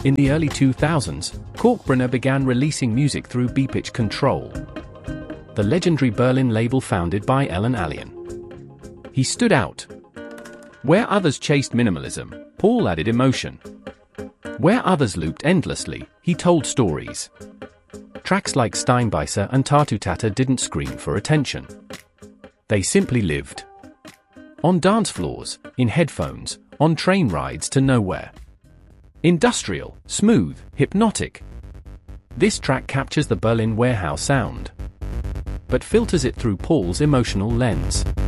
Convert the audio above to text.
In the early 2000s, Kalkbrenner began releasing music through B-Pitch Control, the legendary Berlin label founded by Ellen Allien. He stood out. Where others chased minimalism, Paul added emotion. Where others looped endlessly, he told stories. Tracks like Steinbeißer and Tatu Tata didn't scream for attention. They simply lived. On dance floors, in headphones, on train rides to nowhere. Industrial, smooth, hypnotic. This track captures the Berlin warehouse sound, but filters it through Paul's emotional lens.